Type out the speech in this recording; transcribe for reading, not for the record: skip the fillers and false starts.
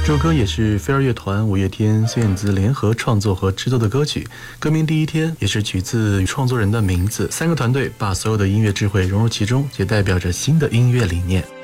这首歌也是飞儿乐团、五月天、孙燕姿联合创作和制作的歌曲，歌名《第一天》也是取自创作人的名字。三个团队把所有的音乐智慧融入其中，也代表着新的音乐理念。